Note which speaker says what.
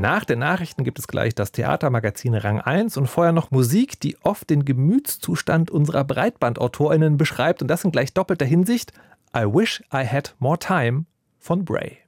Speaker 1: Nach den Nachrichten gibt es gleich das Theatermagazin Rang 1 und vorher noch Musik, die oft den Gemütszustand unserer BreitbandautorInnen beschreibt. Und das in gleich doppelter Hinsicht. I Wish I Had More Time von Bray.